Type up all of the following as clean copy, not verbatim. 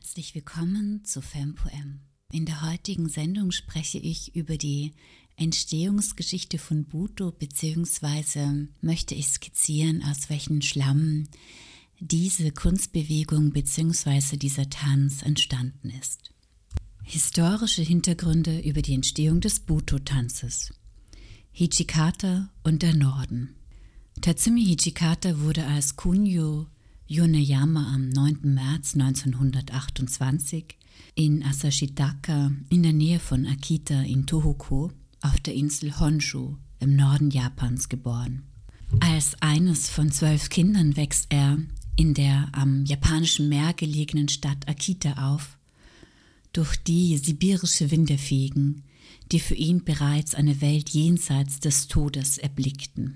Herzlich willkommen zu FemPoem. In der heutigen Sendung spreche ich über die Entstehungsgeschichte von Buto, beziehungsweise möchte ich skizzieren, aus welchem Schlamm diese Kunstbewegung bzw. dieser Tanz entstanden ist. Historische Hintergründe über die Entstehung des Buto-Tanzes. Hijikata und der Norden. Tatsumi Hijikata wurde als Kunyo Yoneyama am 9. März 1928 in Asashitaka in der Nähe von Akita in Tohoku auf der Insel Honshu im Norden Japans geboren. Als eines von 12 Kindern wächst er in der am japanischen Meer gelegenen Stadt Akita auf, durch die sibirische Winde fegen, die für ihn bereits eine Welt jenseits des Todes erblickten.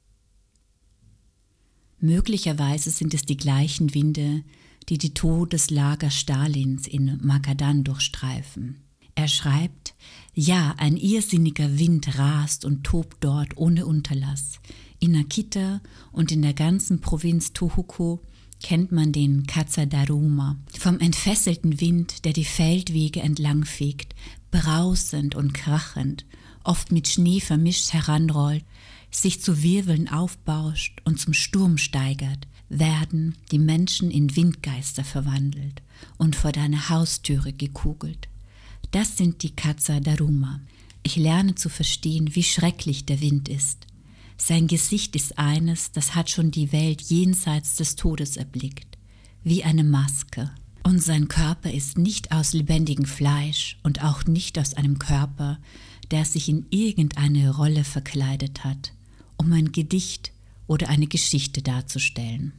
Möglicherweise sind es die gleichen Winde, die die Todeslager Stalins in Magadan durchstreifen. Er schreibt: Ja, ein irrsinniger Wind rast und tobt dort ohne Unterlass. In Akita und in der ganzen Provinz Tohoku kennt man den Katsadaruma. Vom entfesselten Wind, der die Feldwege entlang fegt, brausend und krachend, oft mit Schnee vermischt heranrollt, sich zu Wirbeln aufbauscht und zum Sturm steigert, werden die Menschen in Windgeister verwandelt und vor deine Haustüre gekugelt. Das sind die Katsadaruma. Ich lerne zu verstehen, wie schrecklich der Wind ist. Sein Gesicht ist eines, das hat schon die Welt jenseits des Todes erblickt, wie eine Maske. Und sein Körper ist nicht aus lebendigem Fleisch und auch nicht aus einem Körper, der sich in irgendeine Rolle verkleidet hat, um ein Gedicht oder eine Geschichte darzustellen.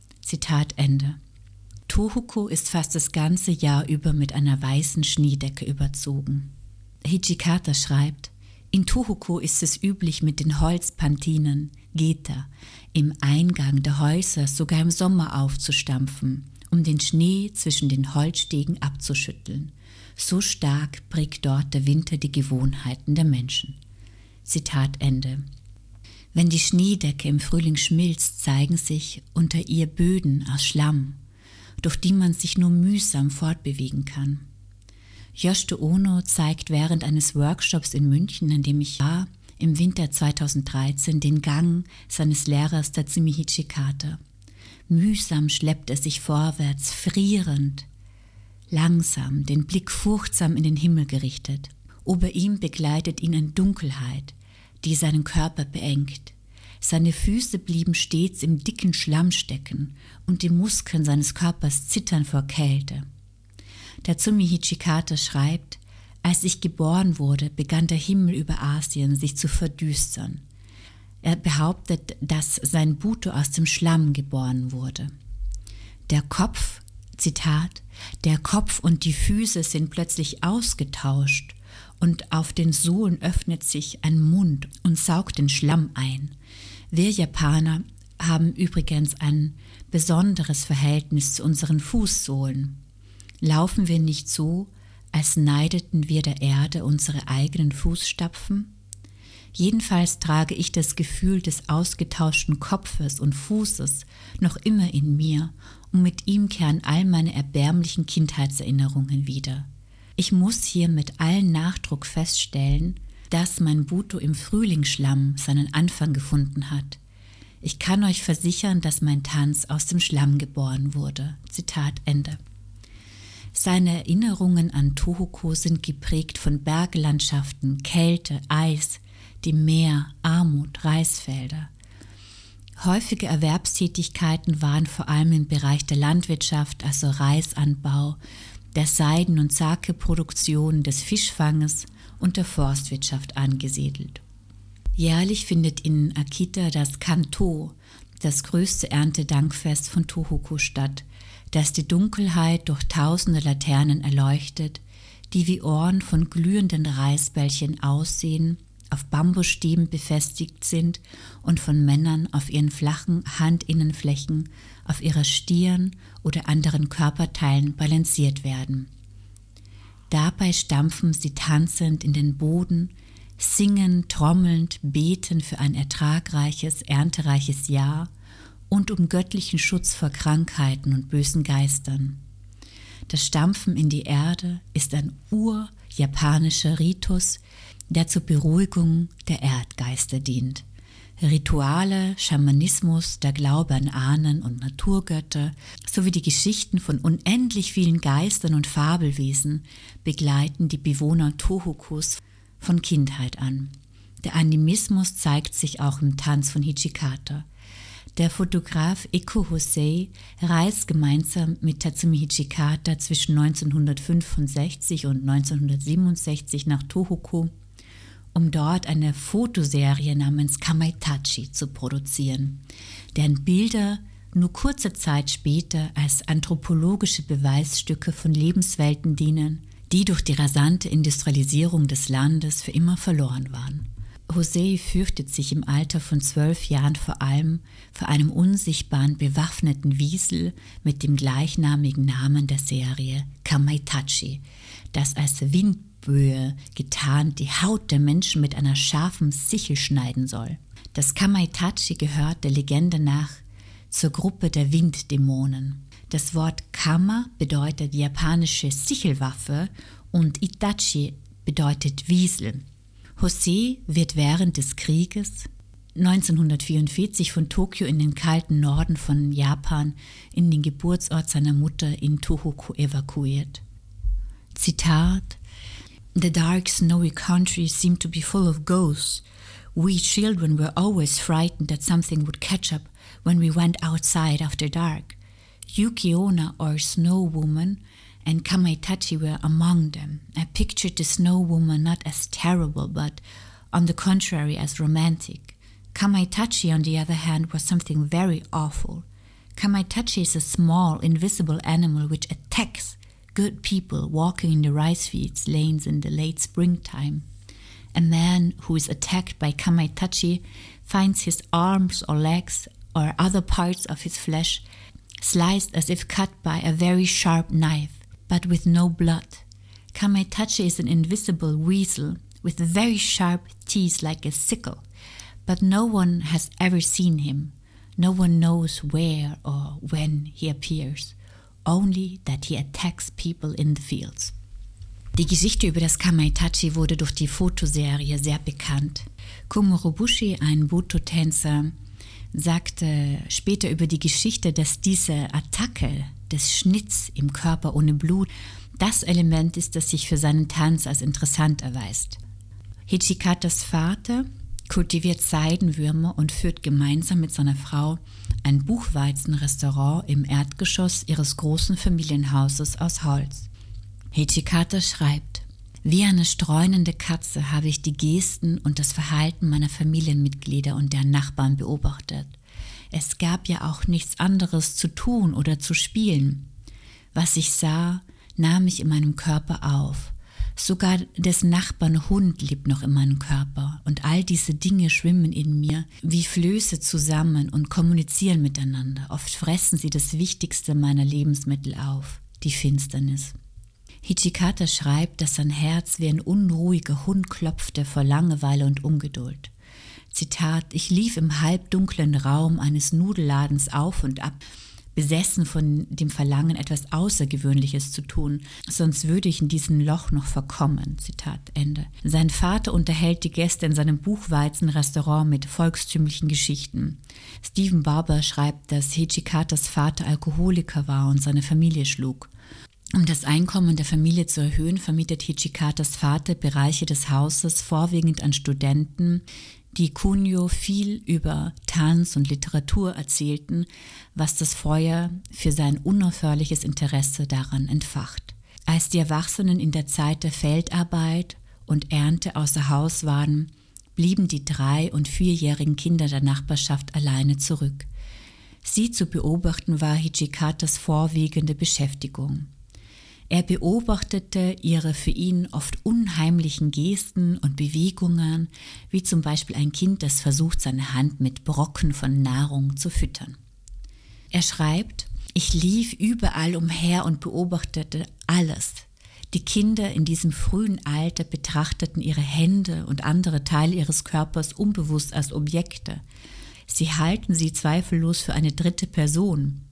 Zitat Ende. Tohoku ist fast das ganze Jahr über mit einer weißen Schneedecke überzogen. Hijikata schreibt: In Tohoku ist es üblich, mit den Holzpantinen, Geta, im Eingang der Häuser sogar im Sommer aufzustampfen, um den Schnee zwischen den Holzstegen abzuschütteln. So stark prägt dort der Winter die Gewohnheiten der Menschen. Zitat Ende. Wenn die Schneedecke im Frühling schmilzt, zeigen sich unter ihr Böden aus Schlamm, durch die man sich nur mühsam fortbewegen kann. Yoshito Ono zeigt während eines Workshops in München, an dem ich war, im Winter 2013, den Gang seines Lehrers Tatsumi Hijikata. Mühsam schleppt er sich vorwärts, frierend, langsam, den Blick furchtsam in den Himmel gerichtet. Über ihm begleitet ihn eine Dunkelheit, die seinen Körper beengt. Seine Füße blieben stets im dicken Schlamm stecken und die Muskeln seines Körpers zittern vor Kälte. Tatsumi Hijikata schreibt: Als ich geboren wurde, begann der Himmel über Asien sich zu verdüstern. Er behauptet, dass sein Buto aus dem Schlamm geboren wurde. Der Kopf, Zitat, der Kopf und die Füße sind plötzlich ausgetauscht und auf den Sohlen öffnet sich ein Mund und saugt den Schlamm ein. Wir Japaner haben übrigens ein besonderes Verhältnis zu unseren Fußsohlen. Laufen wir nicht so, als neideten wir der Erde unsere eigenen Fußstapfen? Jedenfalls trage ich das Gefühl des ausgetauschten Kopfes und Fußes noch immer in mir und mit ihm kehren all meine erbärmlichen Kindheitserinnerungen wieder. Ich muss hier mit allen Nachdruck feststellen, dass mein Buto im Frühlingsschlamm seinen Anfang gefunden hat. Ich kann euch versichern, dass mein Tanz aus dem Schlamm geboren wurde. Zitat Ende. Seine Erinnerungen an Tohoku sind geprägt von Berglandschaften, Kälte, Eis, dem Meer, Armut, Reisfelder. Häufige Erwerbstätigkeiten waren vor allem im Bereich der Landwirtschaft, also Reisanbau, der Seiden- und Sake-Produktion, des Fischfanges und der Forstwirtschaft angesiedelt. Jährlich findet in Akita das Kanto, das größte Erntedankfest von Tohoku, statt, das die Dunkelheit durch tausende Laternen erleuchtet, die wie Ohren von glühenden Reisbällchen aussehen, auf Bambusstäben befestigt sind und von Männern auf ihren flachen Handinnenflächen, auf ihrer Stirn oder anderen Körperteilen balanciert werden. Dabei stampfen sie tanzend in den Boden, singen, trommelnd, beten für ein ertragreiches, erntereiches Jahr und um göttlichen Schutz vor Krankheiten und bösen Geistern. Das Stampfen in die Erde ist ein urjapanischer Ritus, der zur Beruhigung der Erdgeister dient. Rituale, Schamanismus, der Glaube an Ahnen und Naturgötter sowie die Geschichten von unendlich vielen Geistern und Fabelwesen begleiten die Bewohner Tohokus von Kindheit an. Der Animismus zeigt sich auch im Tanz von Hijikata. Der Fotograf Eko Hosei reist gemeinsam mit Tatsumi Hijikata zwischen 1965 und 1967 nach Tohoku, um dort eine Fotoserie namens Kamaitachi zu produzieren, deren Bilder nur kurze Zeit später als anthropologische Beweisstücke von Lebenswelten dienen, die durch die rasante Industrialisierung des Landes für immer verloren waren. Hosei fürchtet sich im Alter von 12 Jahren vor allem vor einem unsichtbaren bewaffneten Wiesel mit dem gleichnamigen Namen der Serie Kamaitachi, das als Windböe getarnt die Haut der Menschen mit einer scharfen Sichel schneiden soll. Das Kamaitachi gehört der Legende nach zur Gruppe der Winddämonen. Das Wort Kama bedeutet japanische Sichelwaffe und Itachi bedeutet Wiesel. Hosei wird während des Krieges 1944 von Tokio in den kalten Norden von Japan in den Geburtsort seiner Mutter in Tohoku evakuiert. Zitat: The dark, snowy country seemed to be full of ghosts. We children were always frightened that something would catch up when we went outside after dark. Yuki Onna, or Snow Woman, and Kamaitachi were among them. I pictured the Snow Woman not as terrible, but on the contrary as romantic. Kamaitachi, on the other hand, was something very awful. Kamaitachi is a small, invisible animal which attacks good people walking in the rice fields lanes in the late springtime. A man who is attacked by Kamaitachi finds his arms or legs or other parts of his flesh sliced as if cut by a very sharp knife, but with no blood. Kamaitachi is an invisible weasel with very sharp teeth like a sickle, but no one has ever seen him. No one knows where or when he appears, only that he attacks people in the fields. Die Geschichte über das Kamaitachi wurde durch die Fotoserie sehr bekannt. Komorobushi, ein Buto-Tänzer, sagte später über die Geschichte, dass diese Attacke des Schnitts im Körper ohne Blut das Element ist, das sich für seinen Tanz als interessant erweist. Hijikatas Vater kultiviert Seidenwürmer und führt gemeinsam mit seiner Frau ein Buchweizenrestaurant im Erdgeschoss ihres großen Familienhauses aus Holz. Hijikata schreibt: Wie eine streunende Katze habe ich die Gesten und das Verhalten meiner Familienmitglieder und deren Nachbarn beobachtet. Es gab ja auch nichts anderes zu tun oder zu spielen. Was ich sah, nahm ich in meinem Körper auf. Sogar des Nachbarn Hund lebt noch in meinem Körper und all diese Dinge schwimmen in mir wie Flöße zusammen und kommunizieren miteinander. Oft fressen sie das Wichtigste meiner Lebensmittel auf, die Finsternis. Hijikata schreibt, dass sein Herz wie ein unruhiger Hund klopfte vor Langeweile und Ungeduld. Zitat: Ich lief im halbdunklen Raum eines Nudelladens auf und ab, besessen von dem Verlangen, etwas Außergewöhnliches zu tun, sonst würde ich in diesem Loch noch verkommen. Zitat Ende. Sein Vater unterhält die Gäste in seinem Buchweizen-Restaurant mit volkstümlichen Geschichten. Stephen Barber schreibt, dass Hijikatas Vater Alkoholiker war und seine Familie schlug. Um das Einkommen der Familie zu erhöhen, vermietet Hijikatas Vater Bereiche des Hauses vorwiegend an Studenten, die Kunio viel über Tanz und Literatur erzählten, was das Feuer für sein unaufhörliches Interesse daran entfacht. Als die Erwachsenen in der Zeit der Feldarbeit und Ernte außer Haus waren, blieben die 3- und 4-jährigen Kinder der Nachbarschaft alleine zurück. Sie zu beobachten war Hijikatas vorwiegende Beschäftigung. Er beobachtete ihre für ihn oft unheimlichen Gesten und Bewegungen, wie zum Beispiel ein Kind, das versucht, seine Hand mit Brocken von Nahrung zu füttern. Er schreibt: Ich lief überall umher und beobachtete alles. Die Kinder in diesem frühen Alter betrachteten ihre Hände und andere Teile ihres Körpers unbewusst als Objekte. Sie halten sie zweifellos für eine dritte Person.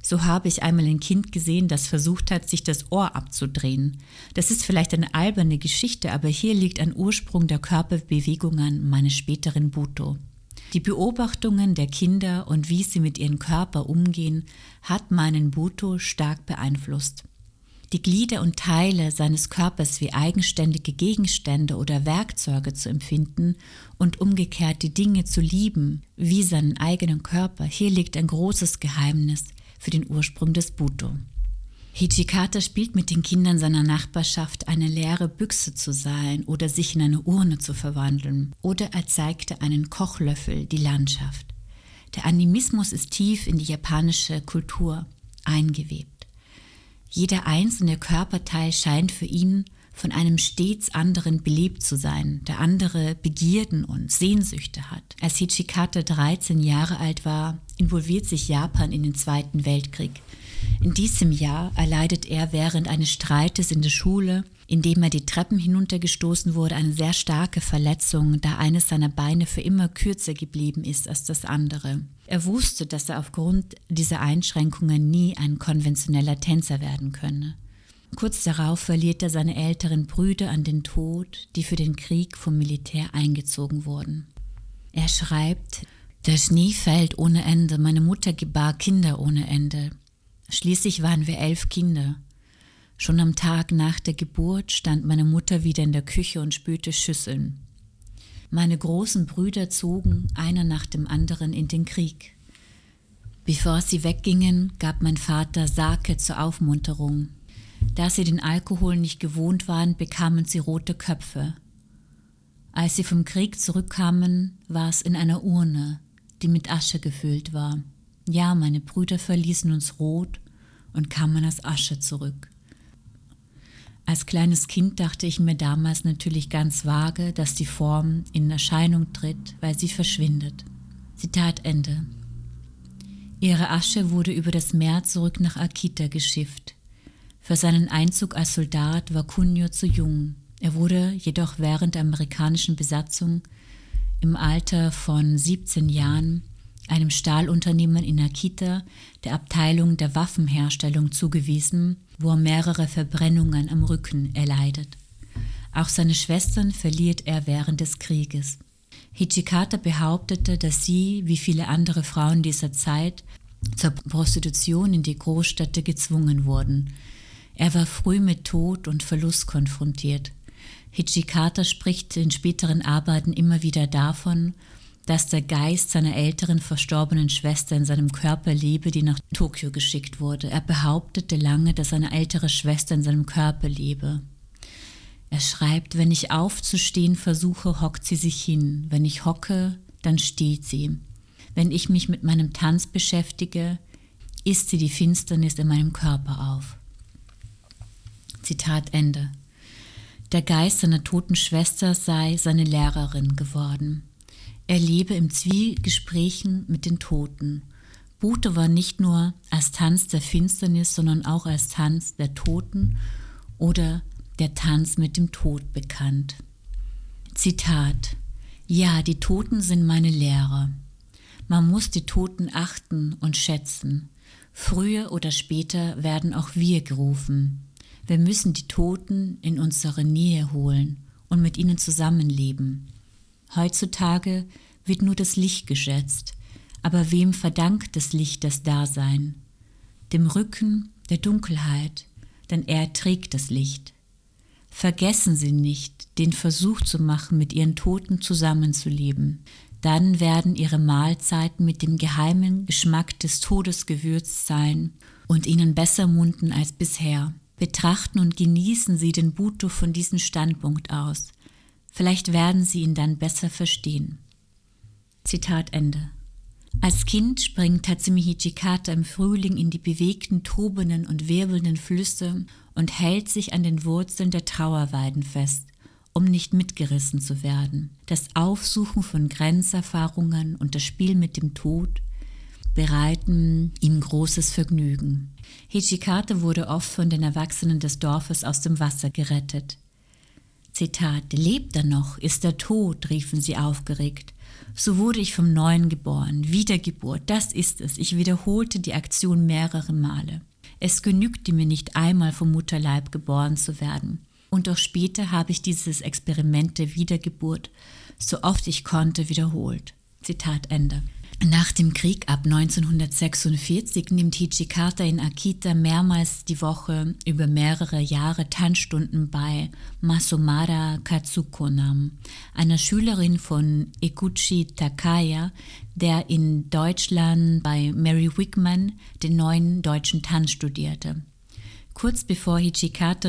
So habe ich einmal ein Kind gesehen, das versucht hat, sich das Ohr abzudrehen. Das ist vielleicht eine alberne Geschichte, aber hier liegt ein Ursprung der Körperbewegungen meines späteren Bhutto. Die Beobachtungen der Kinder und wie sie mit ihrem Körper umgehen, hat meinen Bhutto stark beeinflusst. Die Glieder und Teile seines Körpers wie eigenständige Gegenstände oder Werkzeuge zu empfinden und umgekehrt die Dinge zu lieben, wie seinen eigenen Körper, hier liegt ein großes Geheimnis für den Ursprung des Bhutto. Hijikata spielt mit den Kindern seiner Nachbarschaft, eine leere Büchse zu sein oder sich in eine Urne zu verwandeln. Oder er zeigte einen Kochlöffel, die Landschaft. Der Animismus ist tief in die japanische Kultur eingewebt. Jeder einzelne Körperteil scheint für ihn von einem stets anderen belebt zu sein, der andere Begierden und Sehnsüchte hat. Als Hijikata 13 Jahre alt war, involviert sich Japan in den Zweiten Weltkrieg. In diesem Jahr erleidet er während eines Streites in der Schule, in dem er die Treppen hinuntergestoßen wurde, eine sehr starke Verletzung, da eines seiner Beine für immer kürzer geblieben ist als das andere. Er wusste, dass er aufgrund dieser Einschränkungen nie ein konventioneller Tänzer werden könne. Kurz darauf verliert er seine älteren Brüder an den Tod, die für den Krieg vom Militär eingezogen wurden. Er schreibt: Der Schnee fällt ohne Ende, meine Mutter gebar Kinder ohne Ende. Schließlich waren wir 11 Kinder. Schon am Tag nach der Geburt stand meine Mutter wieder in der Küche und spülte Schüsseln. Meine großen Brüder zogen einer nach dem anderen in den Krieg. Bevor sie weggingen, gab mein Vater Sake zur Aufmunterung. Da sie den Alkohol nicht gewohnt waren, bekamen sie rote Köpfe. Als sie vom Krieg zurückkamen, war es in einer Urne, die mit Asche gefüllt war. Ja, meine Brüder verließen uns rot und kamen als Asche zurück. Als kleines Kind dachte ich mir damals natürlich ganz vage, dass die Form in Erscheinung tritt, weil sie verschwindet. Zitat Ende. Ihre Asche wurde über das Meer zurück nach Akita geschifft. Für seinen Einzug als Soldat war Kunio zu jung. Er wurde jedoch während der amerikanischen Besatzung im Alter von 17 Jahren einem Stahlunternehmen in Akita, der Abteilung der Waffenherstellung, zugewiesen, wo er mehrere Verbrennungen am Rücken erleidet. Auch seine Schwestern verliert er während des Krieges. Hijikata behauptete, dass sie, wie viele andere Frauen dieser Zeit, zur Prostitution in die Großstädte gezwungen wurden. Er war früh mit Tod und Verlust konfrontiert. Hijikata spricht in späteren Arbeiten immer wieder davon, dass der Geist seiner älteren verstorbenen Schwester in seinem Körper lebe, die nach Tokio geschickt wurde. Er behauptete lange, dass seine ältere Schwester in seinem Körper lebe. Er schreibt: Wenn ich aufzustehen versuche, hockt sie sich hin. Wenn ich hocke, dann steht sie. Wenn ich mich mit meinem Tanz beschäftige, isst sie die Finsternis in meinem Körper auf. Zitat Ende. Der Geist seiner toten Schwester sei seine Lehrerin geworden. Er lebe im Zwiegesprächen mit den Toten. Bhutto war nicht nur als Tanz der Finsternis, sondern auch als Tanz der Toten oder der Tanz mit dem Tod bekannt. Zitat: Ja, die Toten sind meine Lehrer. Man muss die Toten achten und schätzen. Früher oder später werden auch wir gerufen. Wir müssen die Toten in unsere Nähe holen und mit ihnen zusammenleben. Heutzutage wird nur das Licht geschätzt, aber wem verdankt das Licht das Dasein? Dem Rücken der Dunkelheit, denn er trägt das Licht. Vergessen Sie nicht, den Versuch zu machen, mit Ihren Toten zusammenzuleben. Dann werden Ihre Mahlzeiten mit dem geheimen Geschmack des Todes gewürzt sein und Ihnen besser munden als bisher. Betrachten und genießen Sie den Bhutto von diesem Standpunkt aus. Vielleicht werden Sie ihn dann besser verstehen. Zitat Ende. Als Kind springt Tatsumi Hijikata im Frühling in die bewegten, tobenden und wirbelnden Flüsse und hält sich an den Wurzeln der Trauerweiden fest, um nicht mitgerissen zu werden. Das Aufsuchen von Grenzerfahrungen und das Spiel mit dem Tod bereiten ihm großes Vergnügen. Hijikata wurde oft von den Erwachsenen des Dorfes aus dem Wasser gerettet. Zitat: Lebt er noch? Ist er tot? Riefen sie aufgeregt. So wurde ich vom Neuen geboren. Wiedergeburt, das ist es. Ich wiederholte die Aktion mehrere Male. Es genügte mir nicht einmal vom Mutterleib geboren zu werden. Und auch später habe ich dieses Experiment der Wiedergeburt so oft ich konnte wiederholt. Zitat Ende. Nach dem Krieg ab 1946 nimmt Hijikata in Akita mehrmals die Woche über mehrere Jahre Tanzstunden bei Masumara Katsukonam, einer Schülerin von Eguchi Takaya, der in Deutschland bei Mary Wigman den neuen deutschen Tanz studierte. Kurz bevor Hijikata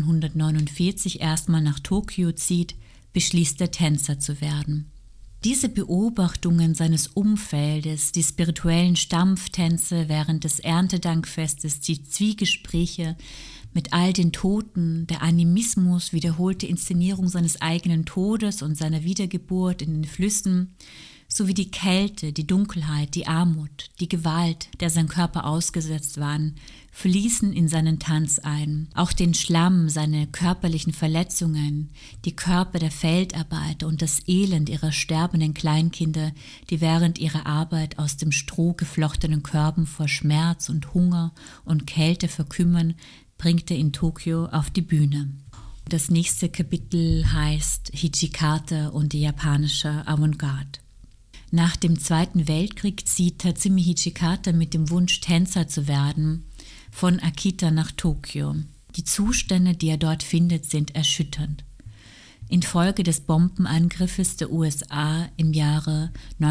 1949 erstmal nach Tokio zieht, beschließt er, Tänzer zu werden. Diese Beobachtungen seines Umfeldes, die spirituellen Stampftänze während des Erntedankfestes, die Zwiegespräche mit all den Toten, der Animismus, wiederholte Inszenierung seines eigenen Todes und seiner Wiedergeburt in den Flüssen, sowie die Kälte, die Dunkelheit, die Armut, die Gewalt, der sein Körper ausgesetzt waren, fließen in seinen Tanz ein. Auch den Schlamm, seine körperlichen Verletzungen, die Körper der Feldarbeiter und das Elend ihrer sterbenden Kleinkinder, die während ihrer Arbeit aus dem Stroh geflochtenen Körben vor Schmerz und Hunger und Kälte verkümmern, bringt er in Tokio auf die Bühne. Das nächste Kapitel heißt Hijikata und die japanische Avantgarde. Nach dem Zweiten Weltkrieg zieht Tatsumi Hijikata mit dem Wunsch, Tänzer zu werden, von Akita nach Tokio. Die Zustände, die er dort findet, sind erschütternd. Infolge des Bombenangriffes der USA im Jahre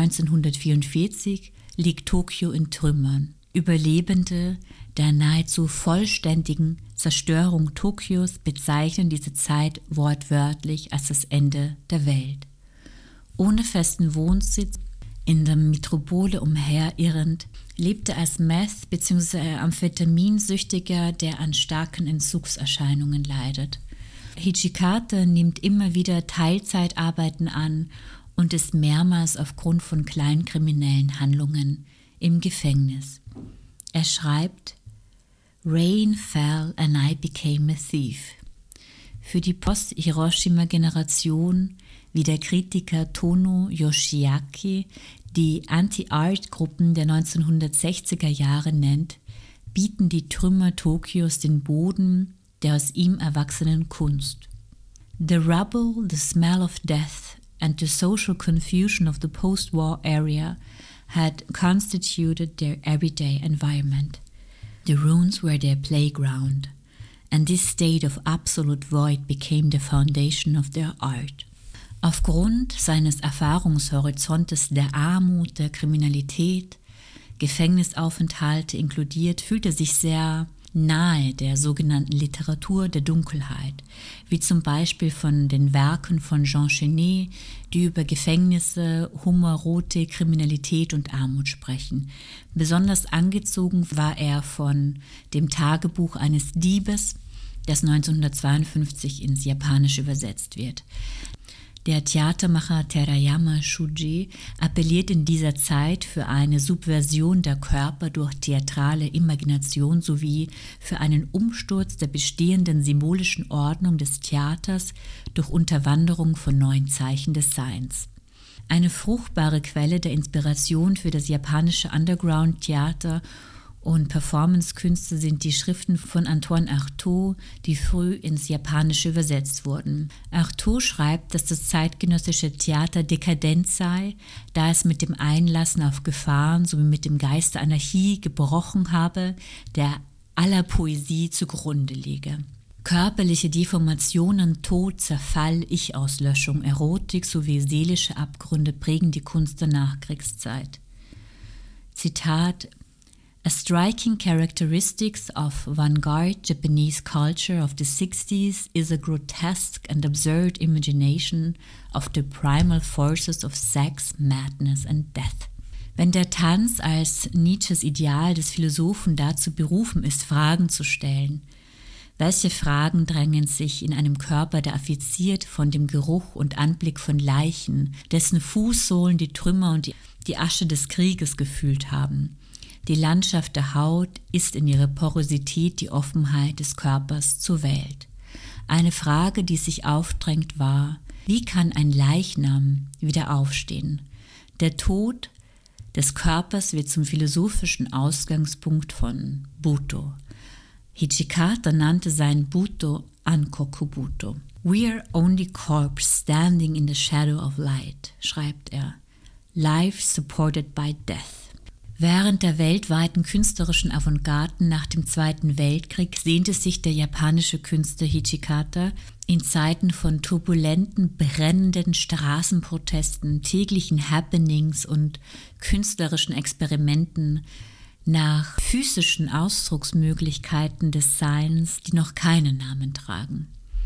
1944 liegt Tokio in Trümmern. Überlebende der nahezu vollständigen Zerstörung Tokios bezeichnen diese Zeit wortwörtlich als das Ende der Welt. Ohne festen Wohnsitz, in der Metropole umherirrend, lebte als Meth- bzw. Amphitaminsüchtiger, der an starken Entzugserscheinungen leidet. Hijikata nimmt immer wieder Teilzeitarbeiten an und ist mehrmals aufgrund von kleinkriminellen Handlungen im Gefängnis. Er schreibt: Rain fell and I became a thief. Für die Post-Hiroshima-Generation, wie der Kritiker Tono Yoshiaki die Anti-Art-Gruppen der 1960er Jahre nennt, bieten die Trümmer Tokios den Boden der aus ihm erwachsenen Kunst. The rubble, the smell of death and the social confusion of the post-war area had constituted their everyday environment. The ruins were their playground, and this state of absolute void became the foundation of their art. Aufgrund seines Erfahrungshorizontes der Armut, der Kriminalität, Gefängnisaufenthalte inkludiert, fühlt er sich sehr nahe der sogenannten Literatur der Dunkelheit, wie zum Beispiel von den Werken von Jean Genet, die über Gefängnisse, Homoerotik, Kriminalität und Armut sprechen. Besonders angezogen war er von dem Tagebuch eines Diebes, das 1952 ins Japanische übersetzt wird. Der Theatermacher Terayama Shuji appelliert in dieser Zeit für eine Subversion der Körper durch theatrale Imagination sowie für einen Umsturz der bestehenden symbolischen Ordnung des Theaters durch Unterwanderung von neuen Zeichen des Seins. Eine fruchtbare Quelle der Inspiration für das japanische Underground-Theater und Performancekünste sind die Schriften von Antoine Artaud, die früh ins Japanische übersetzt wurden. Artaud schreibt, dass das zeitgenössische Theater dekadent sei, da es mit dem Einlassen auf Gefahren sowie mit dem Geist der Anarchie gebrochen habe, der aller Poesie zugrunde liege. Körperliche Deformationen, Tod, Zerfall, Ich-Auslöschung, Erotik sowie seelische Abgründe prägen die Kunst der Nachkriegszeit. Zitat: A striking characteristic of vanguard Japanese culture of the 60s is a grotesque and absurd imagination of the primal forces of sex, madness and death. Wenn der Tanz als Nietzsches Ideal des Philosophen dazu berufen ist, Fragen zu stellen, welche Fragen drängen sich in einem Körper, der affiziert von dem Geruch und Anblick von Leichen, dessen Fußsohlen die Trümmer und die Asche des Krieges gefühlt haben? Die Landschaft der Haut ist in ihrer Porosität die Offenheit des Körpers zur Welt. Eine Frage, die sich aufdrängt, war: Wie kann ein Leichnam wieder aufstehen? Der Tod des Körpers wird zum philosophischen Ausgangspunkt von Buto. Hijikata nannte sein Buto Ankoku Buto. We are only corpse standing in the shadow of light, schreibt er. Life supported by death. Während der weltweiten künstlerischen Avantgarden nach dem Zweiten Weltkrieg sehnte sich der japanische Künstler Hijikata in Zeiten von turbulenten, brennenden Straßenprotesten, täglichen Happenings und künstlerischen Experimenten nach physischen Ausdrucksmöglichkeiten des Seins, die noch keinen Namen tragen.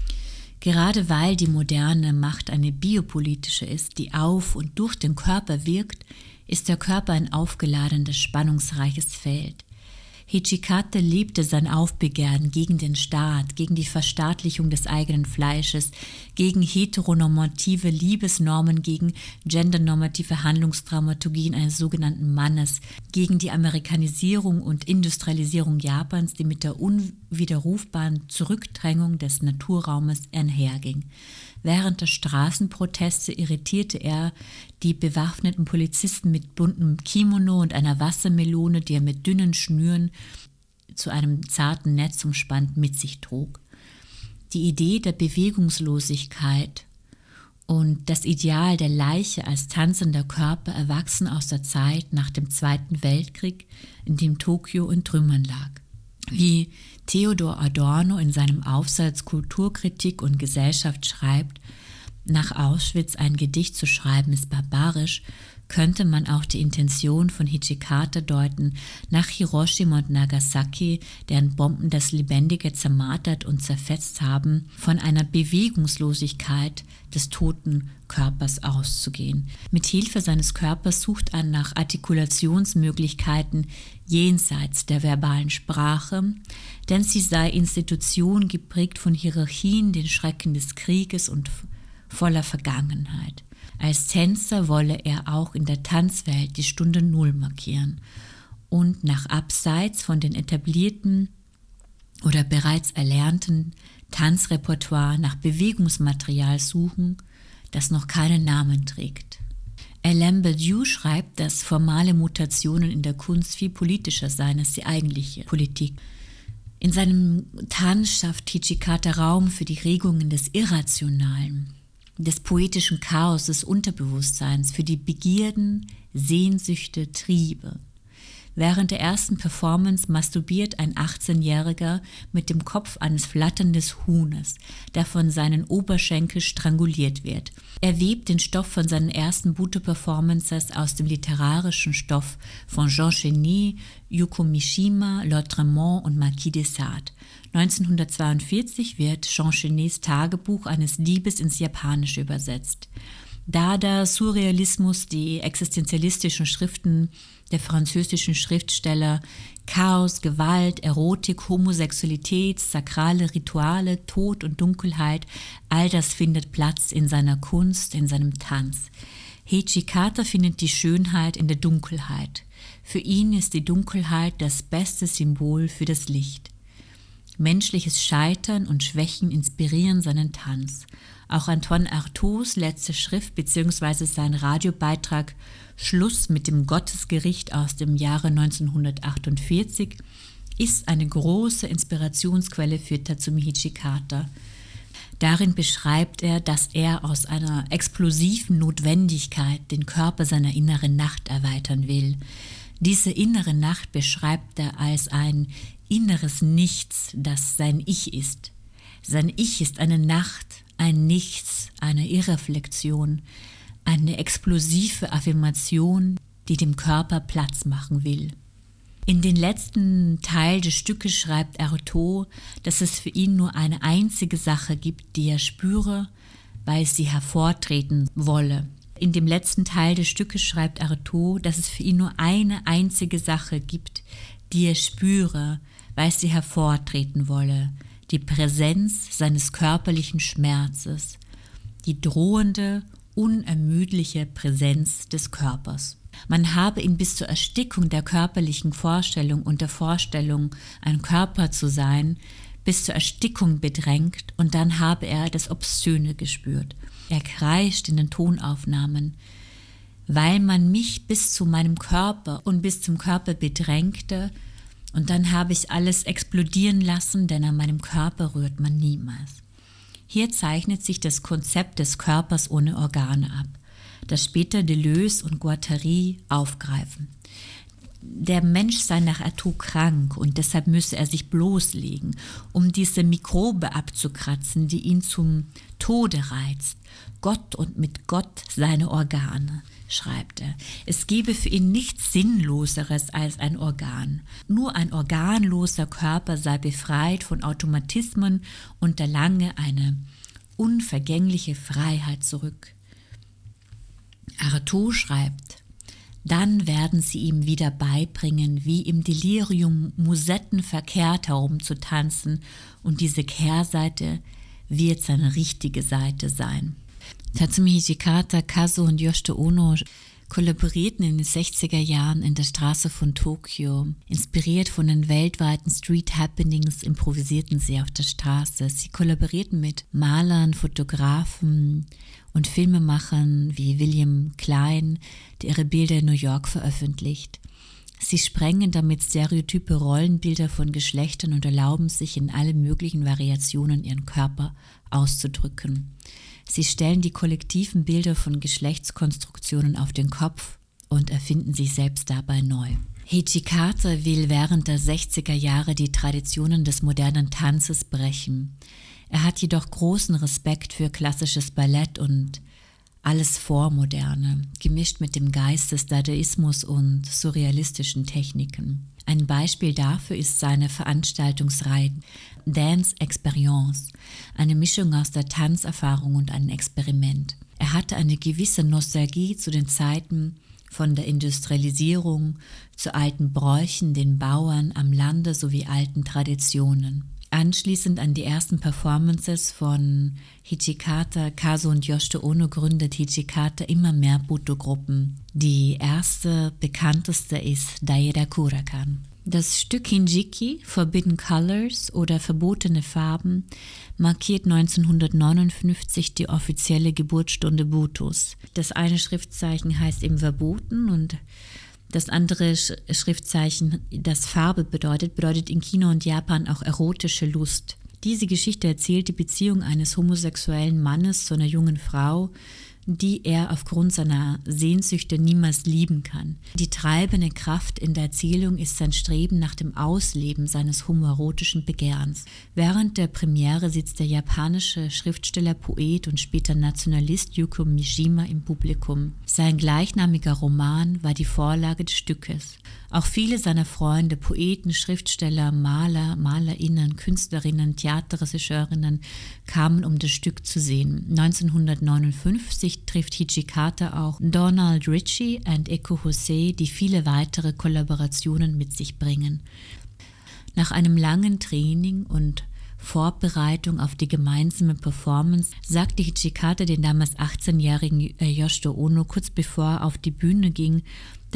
Gerade weil die moderne Macht eine biopolitische ist, die auf und durch den Körper wirkt, ist der Körper ein aufgeladenes, spannungsreiches Feld. Hijikata liebte sein Aufbegehren gegen den Staat, gegen die Verstaatlichung des eigenen Fleisches, gegen heteronormative Liebesnormen, gegen gendernormative Handlungsdramaturgien eines sogenannten Mannes, gegen die Amerikanisierung und Industrialisierung Japans, die mit der unwiderrufbaren Zurückdrängung des Naturraumes einherging. Während der Straßenproteste irritierte er die bewaffneten Polizisten mit buntem Kimono und einer Wassermelone, die er mit dünnen Schnüren zu einem zarten Netz umspannt mit sich trug. Die Idee der Bewegungslosigkeit und das Ideal der Leiche als tanzender Körper erwachsen aus der Zeit nach dem Zweiten Weltkrieg, in dem Tokio in Trümmern lag. Wie Theodor Adorno in seinem Aufsatz Kulturkritik und Gesellschaft schreibt, nach Auschwitz ein Gedicht zu schreiben ist barbarisch, könnte man auch die Intention von Hijikata deuten, nach Hiroshima und Nagasaki, deren Bomben das Lebendige zermartert und zerfetzt haben, von einer Bewegungslosigkeit des toten Körpers auszugehen. Mit Hilfe seines Körpers sucht er nach Artikulationsmöglichkeiten jenseits der verbalen Sprache, denn sie sei Institution geprägt von Hierarchien, den Schrecken des Krieges und voller Vergangenheit. Als Tänzer wolle er auch in der Tanzwelt die Stunde Null markieren und nach abseits von den etablierten oder bereits erlernten Tanzrepertoire nach Bewegungsmaterial suchen, das noch keinen Namen trägt. Alain Badiou schreibt, dass formale Mutationen in der Kunst viel politischer seien als die eigentliche Politik. In seinem Tanz schafft Hijikata Raum für die Regungen des Irrationalen, des poetischen Chaos des Unterbewusstseins, für die Begierden, Sehnsüchte, Triebe. Während der ersten Performance masturbiert ein 18-Jähriger mit dem Kopf eines flatternden Huhnes, der von seinen Oberschenkeln stranguliert wird. Er webt den Stoff von seinen ersten Buto-Performances aus dem literarischen Stoff von Jean Genet, Yukio Mishima, Lautréamont und Marquis de Sade. 1942 wird Jean Genets Tagebuch eines Diebes ins Japanische übersetzt. Dada, Surrealismus, die existenzialistischen Schriften der französischen Schriftsteller, Chaos, Gewalt, Erotik, Homosexualität, sakrale Rituale, Tod und Dunkelheit, all das findet Platz in seiner Kunst, in seinem Tanz. Hijikata findet die Schönheit in der Dunkelheit. Für ihn ist die Dunkelheit das beste Symbol für das Licht. Menschliches Scheitern und Schwächen inspirieren seinen Tanz. Auch Antoine Artaud's letzte Schrift bzw. sein Radiobeitrag Schluss mit dem Gottesgericht aus dem Jahre 1948 ist eine große Inspirationsquelle für Tatsumi Hijikata. Darin beschreibt er, dass er aus einer explosiven Notwendigkeit den Körper seiner inneren Nacht erweitern will. Diese innere Nacht beschreibt er als ein inneres Nichts, das sein Ich ist. Sein Ich ist eine Nacht, ein Nichts, eine Irreflexion, eine explosive Affirmation, die dem Körper Platz machen will. In den letzten Teil des Stückes schreibt Artaud, dass es für ihn nur eine einzige Sache gibt, die er spüre, weil sie hervortreten wolle. In dem letzten Teil des Stückes schreibt Artaud, dass es für ihn nur eine einzige Sache gibt, die er spüre, weil sie hervortreten wolle, die Präsenz seines körperlichen Schmerzes, die drohende, unermüdliche Präsenz des Körpers. Man habe ihn bis zur Erstickung der körperlichen Vorstellung und der Vorstellung, ein Körper zu sein, bis zur Erstickung bedrängt, und dann habe er das Obszöne gespürt. Er kreischt in den Tonaufnahmen. weil man mich bis zu meinem Körper und bis zum Körper bedrängte, und dann habe ich alles explodieren lassen, denn an meinem Körper rührt man niemals. Hier zeichnet sich das Konzept des Körpers ohne Organe ab, das später Deleuze und Guattari aufgreifen. Der Mensch sei nach Artaud krank und deshalb müsse er sich bloßlegen, um diese Mikrobe abzukratzen, die ihn zum Tode reizt. Gott und mit Gott seine Organe, schreibt er. Es gebe für ihn nichts Sinnloseres als ein Organ. Nur ein organloser Körper sei befreit von Automatismen und erlange eine unvergängliche Freiheit zurück. Artaud schreibt: Dann werden sie ihm wieder beibringen, wie im Delirium Musetten verkehrt herumzutanzen, und diese Kehrseite wird seine richtige Seite sein. Tatsumi Hijikata, Kazuo und Yoshito Ono kollaborierten in den 60er Jahren in der Straße von Tokio. Inspiriert von den weltweiten Street Happenings improvisierten sie auf der Straße. Sie kollaborierten mit Malern, Fotografen und Filmemachern wie William Klein, der ihre Bilder in New York veröffentlicht. Sie sprengen damit stereotype Rollenbilder von Geschlechtern und erlauben sich in allen möglichen Variationen ihren Körper auszudrücken. Sie stellen die kollektiven Bilder von Geschlechtskonstruktionen auf den Kopf und erfinden sich selbst dabei neu. Hijikata will während der 60er Jahre die Traditionen des modernen Tanzes brechen. Er hat jedoch großen Respekt für klassisches Ballett und alles Vormoderne, gemischt mit dem Geist des Dadaismus und surrealistischen Techniken. Ein Beispiel dafür ist seine Veranstaltungsreihe Dance Experience, eine Mischung aus der Tanzerfahrung und einem Experiment. Er hatte eine gewisse Nostalgie zu den Zeiten von der Industrialisierung, zu alten Bräuchen, den Bauern am Lande sowie alten Traditionen. Anschließend an die ersten Performances von Hijikata, Kazuo und Yoshito Ono gründet Hijikata immer mehr Buto-Gruppen. Die erste, bekannteste ist Daira Kurakan. Das Stück Hinjiki, Forbidden Colors oder Verbotene Farben, markiert 1959 die offizielle Geburtsstunde Butos. Das eine Schriftzeichen heißt eben verboten und das andere Schriftzeichen, das Farbe bedeutet in China und Japan auch erotische Lust. Diese Geschichte erzählt die Beziehung eines homosexuellen Mannes zu einer jungen Frau, die er aufgrund seiner Sehnsüchte niemals lieben kann. Die treibende Kraft in der Erzählung ist sein Streben nach dem Ausleben seines homoerotischen Begehrens. Während der Premiere sitzt der japanische Schriftsteller, Poet und später Nationalist Yukio Mishima im Publikum. Sein gleichnamiger Roman war die Vorlage des Stückes. Auch viele seiner Freunde, Poeten, Schriftsteller, Maler, Malerinnen, Künstlerinnen, Theaterregisseurinnen kamen, um das Stück zu sehen. 1959 trifft Hijikata auch Donald Ritchie und Eiko Hosei, die viele weitere Kollaborationen mit sich bringen. Nach einem langen Training und Vorbereitung auf die gemeinsame Performance sagte Hijikata den damals 18-jährigen Yoshito Ono kurz bevor er auf die Bühne ging,